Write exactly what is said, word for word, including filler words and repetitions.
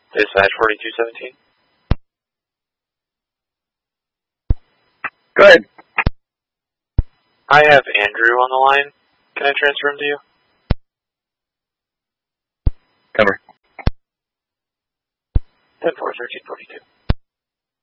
Dispatch forty-two seventeen. Go ahead. I have Andrew on the line. Can I transfer him to you? Cover. ten four thirteen forty-two.